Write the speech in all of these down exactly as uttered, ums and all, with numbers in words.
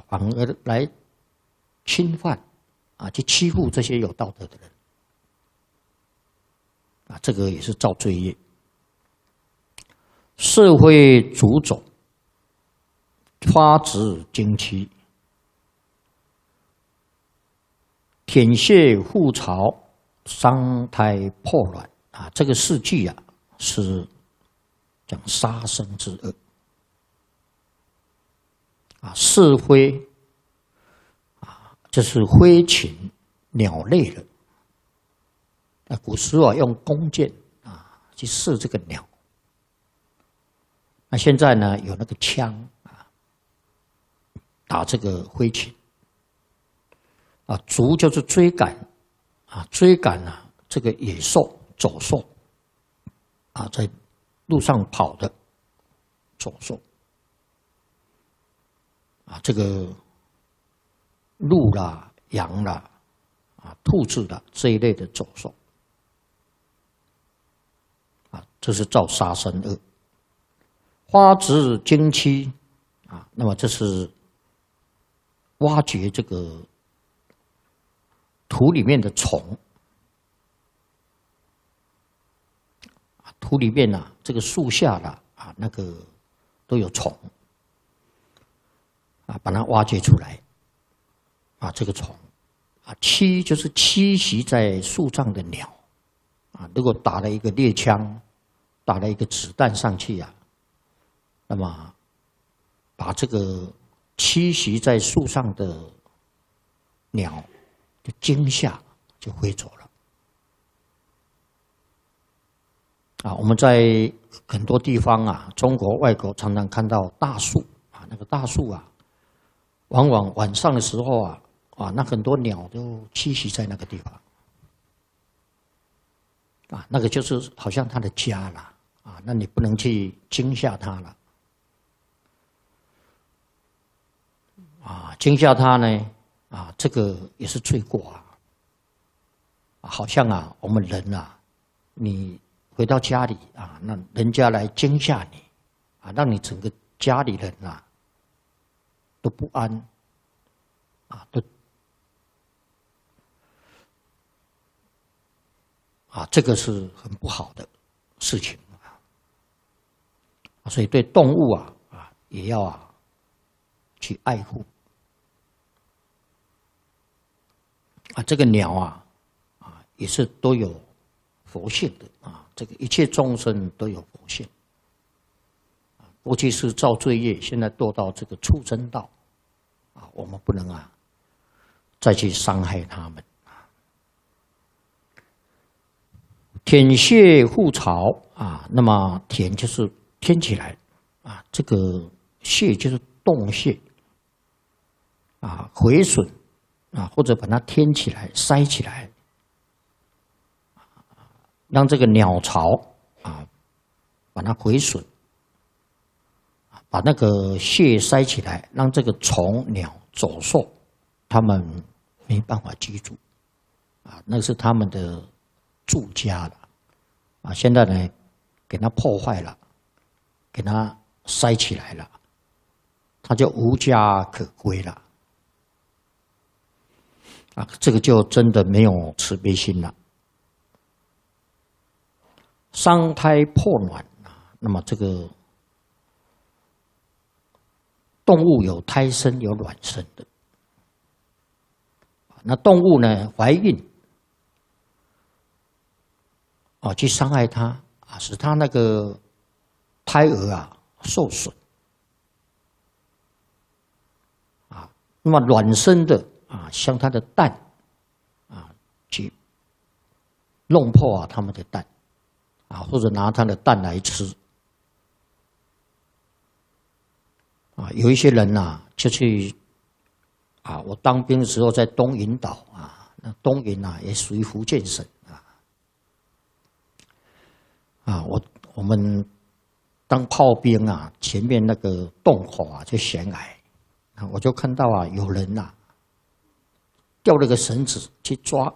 反而来侵犯啊，去欺负这些有道德的人啊，这个也是造罪业。社会主种，发殖经期，舔血护巢，伤胎破卵啊，这个四句啊是讲杀生之恶啊，是非啊，就是飞禽鸟类的。啊，古时候啊用弓箭啊去射这个鸟，那现在呢有那个枪啊打这个飞禽啊，逐就是追赶啊，追赶啊这个野兽走兽啊，在路上跑的走兽啊，这个鹿啦、羊啦、啊兔子啦这一类的走兽啊，这是造杀生恶。发殖经期啊，那么这是挖掘这个土里面的虫。土里面啊，这个树下啦啊，那个都有虫啊，把它挖掘出来啊，这个虫啊，栖就是栖息在树上的鸟啊，如果打了一个猎枪，打了一个子弹上去啊，那么把这个栖息在树上的鸟就惊吓，就飞走了。啊，我们在很多地方啊，中国、外国常常看到大树啊，那个大树啊，往往晚上的时候啊，啊，那很多鸟都栖息在那个地方，啊，那个就是好像它的家了，啊，那你不能去惊吓它了，啊，惊吓它呢，啊，这个也是罪过啊，好像啊，我们人啊，你回到家里啊，那人家来惊吓你，啊，让你整个家里人啊都不安，啊，都啊，这个是很不好的事情啊。所以对动物啊啊也要啊去爱护啊，这个鸟啊啊也是都有佛性的啊。这个一切众生都有佛性，过去是造罪业，现在堕到这个畜生道，啊，我们不能啊再去伤害他们。舔血护巢啊，那么舔就是添起来啊，这个血就是动血啊，毁损啊，或者把它添起来、塞起来。让这个鸟巢啊，把它毁损，把那个血塞起来，让这个虫鸟走兽，它们没办法居住，啊，那是他们的住家了，啊，现在呢，给它破坏了，给它塞起来了，它就无家可归了，啊，这个就真的没有慈悲心了。伤胎破卵啊，那么这个动物有胎生有卵生的，那动物呢怀孕啊，去伤害它啊，使它那个胎儿啊受损啊，那么卵生的啊，像它的蛋啊，去弄破啊它们的蛋。啊，或者拿它的蛋来吃，啊，有一些人呐、啊，就去，啊，我当兵的时候在东引岛啊，那东引啊也属于福建省啊，啊，我我们当炮兵啊，前面那个洞口啊就悬崖，啊，我就看到啊有人呐、啊，吊了个绳子去抓。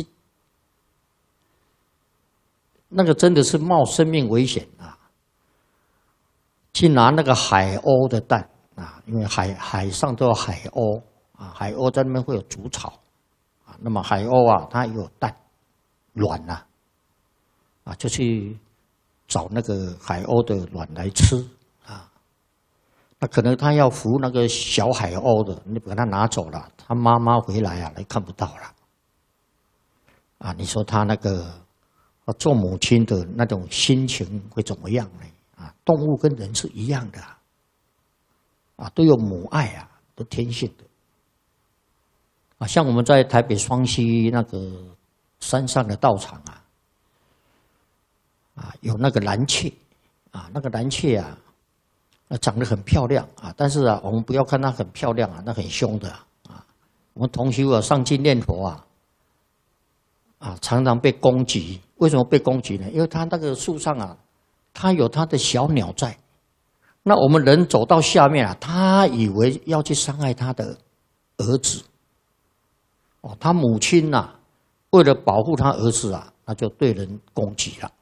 那个真的是冒生命危险啊！去拿那个海鸥的蛋啊，因为海海上都有海鸥啊，海鸥在那边会有筑巢啊。那么海鸥啊，它有蛋、卵呐，啊，就去找那个海鸥的卵来吃啊。那可能它要孵那个小海鸥的，你把它拿走了，它妈妈回来啊，你看不到了啊。你说它那个做母亲的那种心情会怎么样呢？啊，动物跟人是一样的啊。啊，都有母爱啊，都天性的啊。像我们在台北双溪那个山上的道场啊，啊，有那个蓝雀啊，那个蓝雀啊，啊长得很漂亮啊，但是啊，我们不要看它很漂亮啊，那很凶的啊。啊我们同修啊，上进念佛啊，啊，常常被攻击。为什么被攻击呢？因为它那个树上啊，它有它的小鸟在。那我们人走到下面啊，他以为要去伤害他的儿子，哦，他母亲呐、啊，为了保护他儿子啊，那就对人攻击了。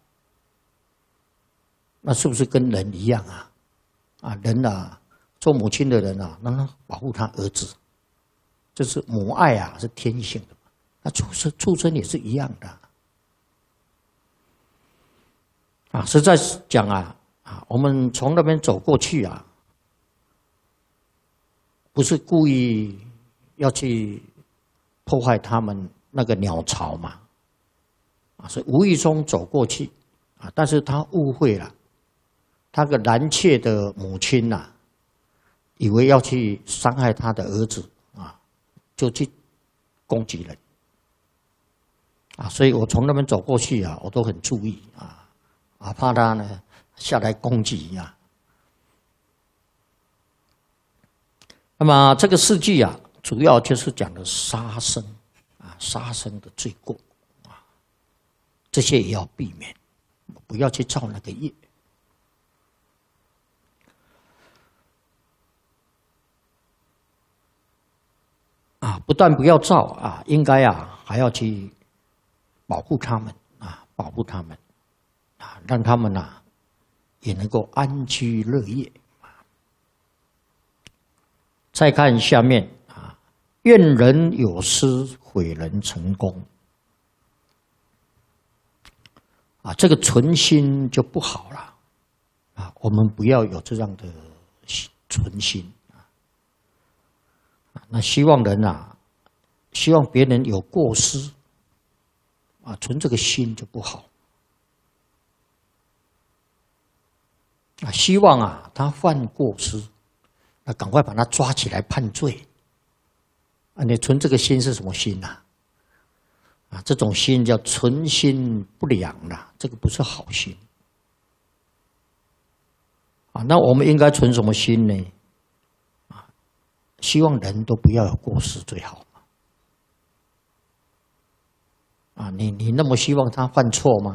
那是不是跟人一样啊？啊，人啊，做母亲的人啊，让他保护他儿子，这是母爱啊，是天性的。那畜生畜生也是一样的啊。实在是讲啊。啊，我们从那边走过去啊，不是故意要去破坏他们那个鸟巢嘛，啊，是无意中走过去啊，但是他误会了，他个蓝雀的母亲呐、啊，以为要去伤害他的儿子啊，就去攻击人啊，所以我从那边走过去啊，我都很注意啊，啊，怕他呢。下来攻击呀、啊！那么这个事迹啊，主要就是讲的杀生啊，杀生的罪过啊，这些也要避免，不要去造那个业啊。不但不要造啊，应该啊还要去保护他们啊，保护他们啊，让他们啊。也能够安居乐业。再看下面啊，怨人有失，毁人成功啊，这个存心就不好了啊。我们不要有这样的存心啊。那希望人啊，希望别人有过失啊，存这个心就不好。啊，希望啊，他犯过失，那赶快把他抓起来判罪。啊，你存这个心是什么心呐、啊？啊，这种心叫存心不良啦，这个不是好心。啊，那我们应该存什么心呢？啊，希望人都不要有过失最好嘛。啊，你你那么希望他犯错吗？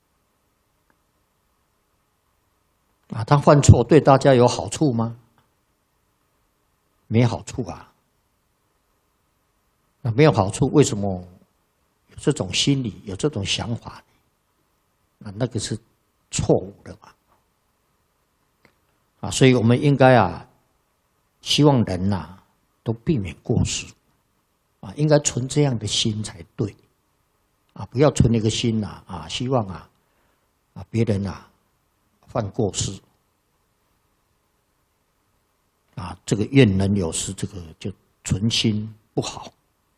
啊，他犯错对大家有好处吗？没好处啊！啊，没有好处，为什么有这种心理、有这种想法呢？啊，那个是错误的嘛！啊，所以我们应该啊，希望人呐、啊、都避免过失，啊，应该存这样的心才对，啊，不要存一个心呐、啊，啊，希望啊，啊，别人啊。犯过失啊，这个怨人有失，这个就存心不好。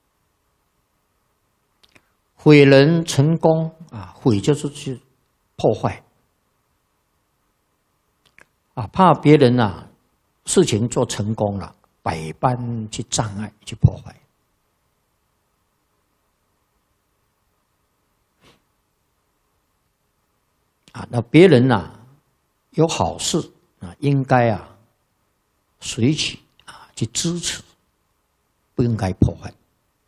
毁人成功啊，毁就是去破坏啊，怕别人啊事情做成功了，百般去障碍去破坏啊，那别人啊。有好事啊，应该啊随喜啊去支持，不应该破坏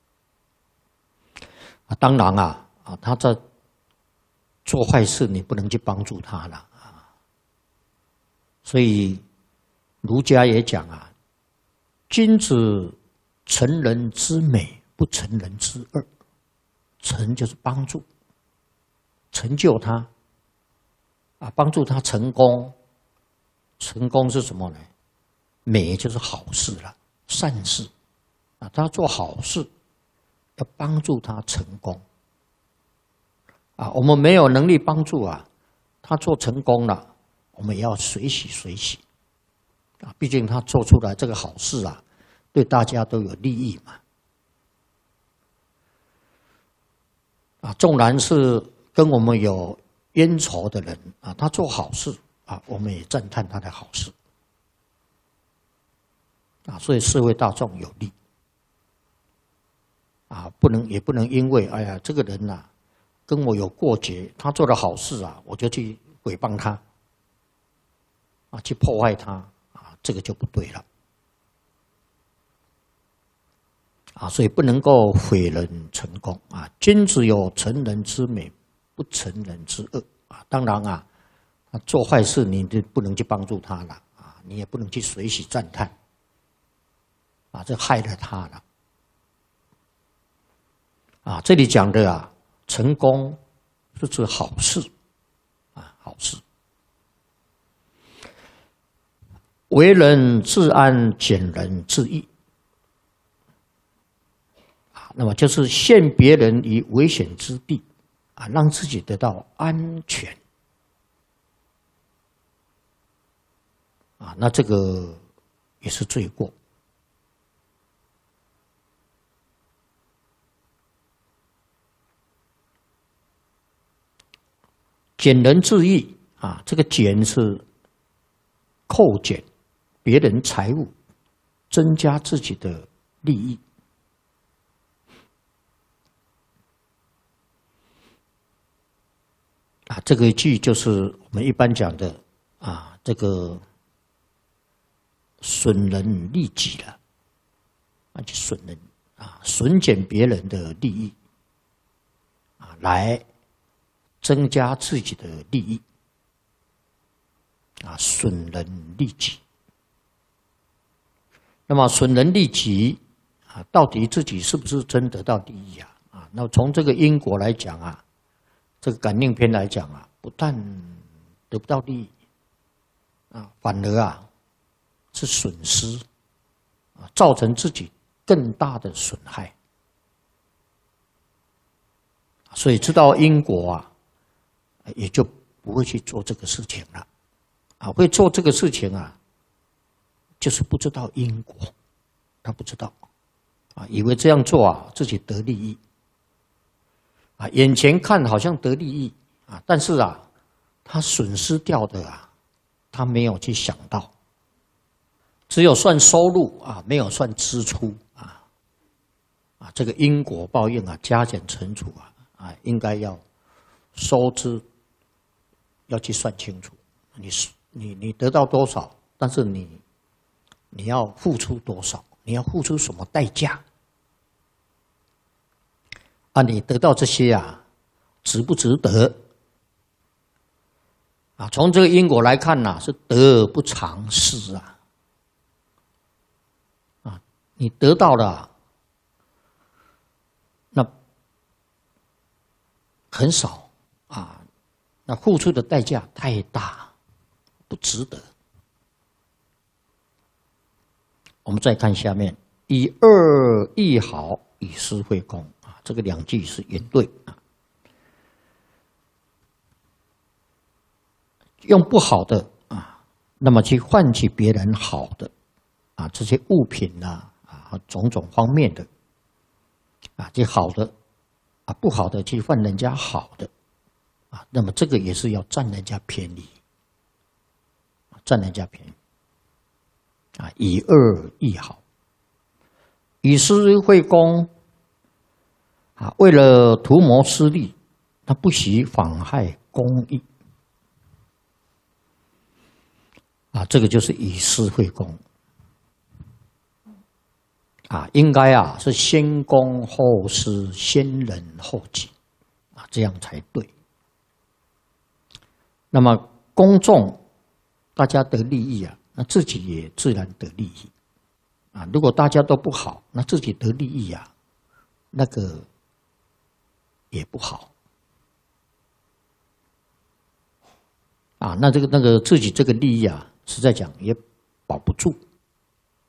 啊。当然啊啊，他在做坏事，你不能去帮助他了啊。所以儒家也讲啊，君子成人之美，不成人之恶。成就是帮助，成就他。啊，帮助他成功，成功是什么呢？ 美就是好事了，善事啊，他做好事，要帮助他成功啊。我们没有能力帮助啊，他做成功了，我们也要随喜随喜啊。毕竟他做出来这个好事啊，对大家都有利益嘛。啊，纵然是跟我们有冤仇的人啊，他做好事啊，我们也赞叹他的好事啊，所以社会大众有利啊，不能也不能因为哎呀这个人呐、啊、跟我有过节，他做的好事啊，我就去诽谤他啊，去破坏他啊，这个就不对了啊，所以不能够毁人成功啊。君子有成人之美，不成人之恶啊。当然啊，做坏事你就不能去帮助他了啊，你也不能去随喜赞叹啊，这害了他了啊。这里讲的啊，成功是指好事啊，好事。为人自安，俭人自易啊，那么就是陷别人于危险之地啊，让自己得到安全啊，那这个也是罪过。减人自易啊，这个减是扣减别人财物，增加自己的利益啊。这个一句就是我们一般讲的啊，这个损人利己了啊，就损人啊，损减别人的利益啊，来增加自己的利益啊，损人利己。那么损人利己啊，到底自己是不是真得到利益啊？啊，那从这个因果来讲啊，这个感应篇来讲啊，不但得不到利益啊，反而啊是损失啊，造成自己更大的损害。所以知道因果啊，也就不会去做这个事情了啊，会做这个事情啊，就是不知道因果，他不知道啊，以为这样做啊自己得利益啊，眼前看好像得利益啊，但是啊，他损失掉的啊，他没有去想到，只有算收入啊，没有算支出啊啊，这个因果报应啊，加减乘除啊啊，应该要收支要去算清楚，你你你得到多少，但是你。你要付出多少？你要付出什么代价？啊，你得到这些啊，值不值得？啊，从这个因果来看呐、啊，是得不偿失啊！啊，你得到了，那很少啊，那付出的代价太大，不值得。我们再看下面，以恶易好，以私会公啊，这个两句是也对啊。用不好的啊，那么去换取别人好的啊，这些物品呐啊，种种方面的啊，这好的啊，不好的去换人家好的啊，那么这个也是要占人家便宜，占人家便宜。啊，以恶易好，以私会公啊，为了图谋私利，他不惜妨害公义啊，这个就是以私会公啊，应该啊是先公后私，先人后己啊，这样才对。那么公众大家得利益啊。那自己也自然得利益啊！如果大家都不好，那自己得利益啊，那个也不好啊。那这个那个自己这个利益啊，实在讲也保不住。